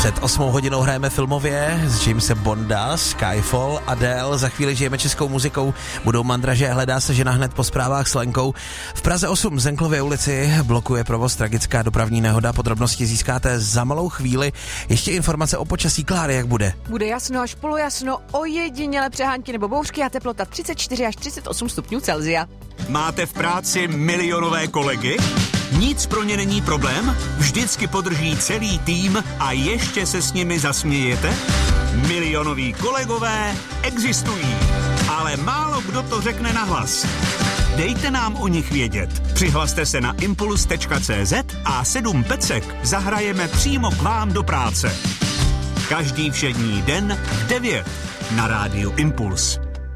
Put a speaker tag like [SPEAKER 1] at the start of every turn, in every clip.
[SPEAKER 1] Před 8 hodinou hrajeme filmově z Jamese Bonda, Skyfall, Adele, za chvíli žijeme českou muzikou, budou mandraže, hledá se žena hned po zprávách s Lenkou. V Praze 8 Zenklově ulici blokuje provoz tragická dopravní nehoda, podrobnosti získáte za malou chvíli. Ještě informace o počasí, Kláry, jak bude?
[SPEAKER 2] Bude jasno až polojasno, ojedinělé přehánky nebo bouřky a teplota 34 až 38 stupňů Celsia.
[SPEAKER 3] Máte v práci milionové kolegy? Nic pro ně není problém? Vždycky podrží celý tým a ještě se s nimi zasmějete? Milionoví kolegové existují, ale málo kdo to řekne nahlas. Dejte nám o nich vědět. Přihlaste se na impuls.cz a 7 pecek zahrajeme přímo k vám do práce. Každý všední den v 9 na rádiu Impuls.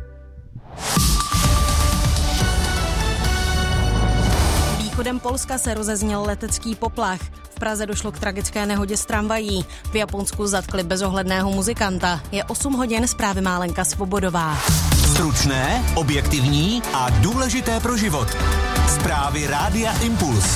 [SPEAKER 4] Východem Polska se rozezněl letecký poplach. V Praze došlo k tragické nehodě s tramvají. V Japonsku zatkli bezohledného muzikanta. Je 8 hodin, zprávy má Lenka Svobodová.
[SPEAKER 3] Stručné, objektivní a důležité pro život. Zprávy rádia Impuls.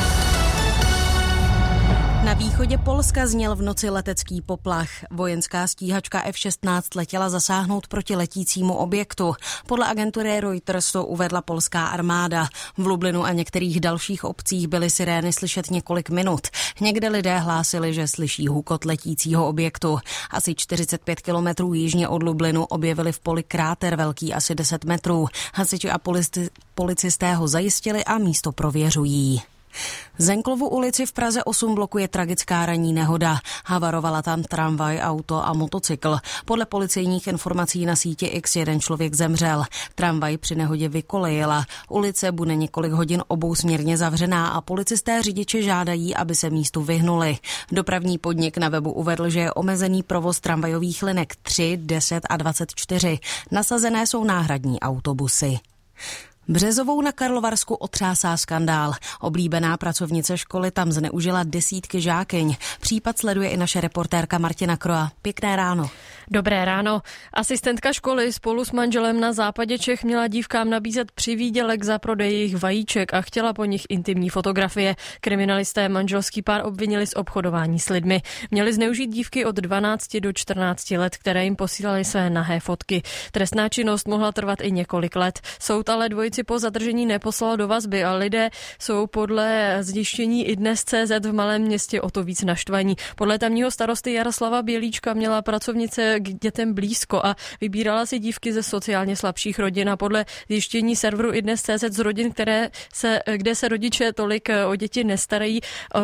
[SPEAKER 4] Na východě Polska zněl v noci letecký poplach. Vojenská stíhačka F-16 letěla zasáhnout proti letícímu objektu. Podle agentury Reuters to uvedla polská armáda. V Lublinu a některých dalších obcích byly sirény slyšet několik minut. Někde lidé hlásili, že slyší hukot letícího objektu. Asi 45 kilometrů jižně od Lublinu objevili v poli kráter velký asi 10 metrů. Hasiči a policisté ho zajistili a místo prověřují. Zenklovu ulici v Praze 8 blokuje tragická ranní nehoda. Havarovala tam tramvaj, auto a motocykl. Podle policejních informací na síti X jeden člověk zemřel. Tramvaj při nehodě vykolejila. Ulice bude několik hodin obousměrně zavřená a policisté řidiče žádají, aby se místu vyhnuli. Dopravní podnik na webu uvedl, že je omezený provoz tramvajových linek 3, 10 a 24. Nasazené jsou náhradní autobusy. Březovou na Karlovarsku otřásá skandál. Oblíbená pracovnice školy tam zneužila desítky žákyň. Případ sleduje i naše reportérka Martina Kroa. Pěkné ráno.
[SPEAKER 5] Dobré ráno. Asistentka školy spolu s manželem na západě Čech měla dívkám nabízet přivýdělek za prodej jejich vajíček a chtěla po nich intimní fotografie. Kriminalisté manželský pár obvinili z obchodování s lidmi. Měli zneužít dívky od 12 do 14 let, které jim posílali své nahé fotky. Trestná činnost mohla trvat i několik let. Soud ale dvojici po zadržení neposlal do vazby a lidé jsou podle zjištění i dnes CZ v malém městě o to víc naštvaní. Podle tamního starosty Jaroslava Bělíčka měla pracovnice k dětem blízko a vybírala si dívky ze sociálně slabších rodin a podle zjištění serveru i dnes CZ z rodin, kde se rodiče tolik o děti nestarají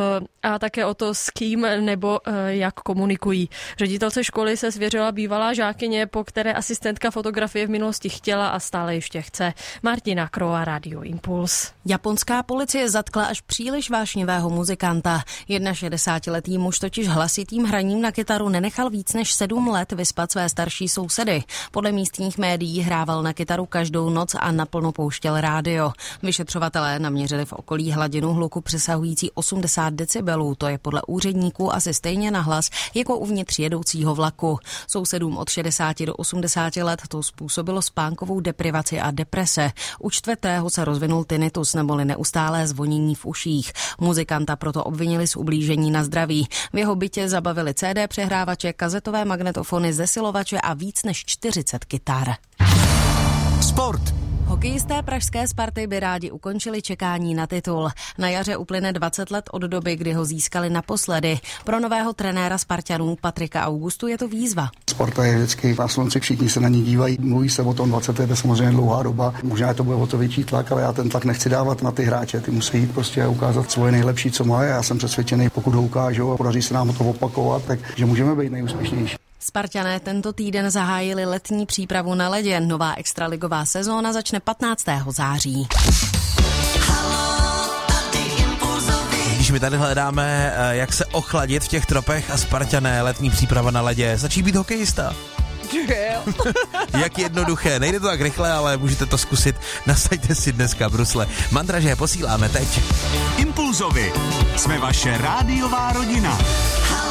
[SPEAKER 5] a také o to, s kým nebo jak komunikují. Ředitelce školy se svěřila bývalá žákyně, po které asistentka fotografie v minulosti chtěla a stále ještě chce. Martina Kroa, Radio Impuls.
[SPEAKER 4] Japonská policie zatkla až příliš vášnivého muzikanta. 61letý muž totiž hlasitým hraním na kytaru nenechal víc než 7 let vyspat své starší sousedy. Podle místních médií hrával na kytaru každou noc a naplno pouštěl rádio. Vyšetřovatelé naměřili v okolí hladinu hluku přesahující 80 decibelů. To je podle úředníků asi stejně nahlas jako uvnitř jedoucího vlaku. Sousedům od 60 do 80 let to způsobilo spánkovou deprivaci a deprese. U čtvrtého se rozvinul tinnitus neboli neustálé zvonění v uších. Muzikanta proto obvinili z ublížení na zdraví. V jeho bytě zabavili CD přehrávače, kazetové magnetofony, zesilovače a víc než 40 kytar.
[SPEAKER 3] Sport.
[SPEAKER 4] Hokejisté pražské Sparty by rádi ukončili čekání na titul. Na jaře uplyne 20 let od doby, kdy ho získali naposledy. Pro nového trenéra Spartanů Patrika Augustu je to výzva.
[SPEAKER 6] Sparta je vždycky na slunci, všichni se na ní dívají. Mluví se o tom 20 let, je samozřejmě dlouhá doba. Možná to bude o to větší tlak, ale já ten tlak nechci dávat na ty hráče. Ty musí jít prostě a ukázat svoje nejlepší, co mají. Já jsem přesvědčený, pokud ho ukážou a podaří se nám to opakovat, takže můžeme být nejúspěšnější.
[SPEAKER 4] Spartané tento týden zahájili letní přípravu na ledě. Nová extraligová sezóna začne 15. září.
[SPEAKER 1] Když my tady hledáme, jak se ochladit v těch tropech a Spartané, letní příprava na ledě, začí být hokejista. Jak jednoduché, nejde to tak rychle, ale můžete to zkusit. Nasaďte si dneska brusle. Mandraže posíláme teď.
[SPEAKER 3] Impulzovi. Jsme vaše rádiová rodina.